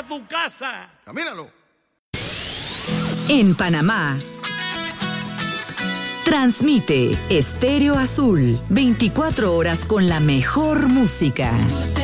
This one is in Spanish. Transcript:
para tu casa. Camínalo. En Panamá, transmite Estéreo Azul, 24 horas con la mejor música.